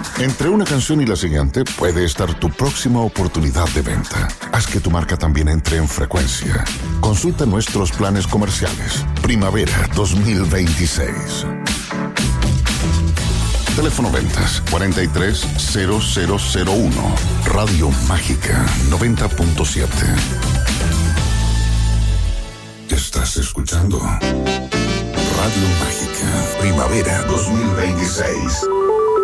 Entre una canción y la siguiente puede estar tu próxima oportunidad de venta. Haz que tu marca también entre en frecuencia. Consulta nuestros planes comerciales. Primavera 2026. Teléfono ventas 430001. Radio Mágica 90.7. Estás escuchando Radio Mágica Primavera 2026.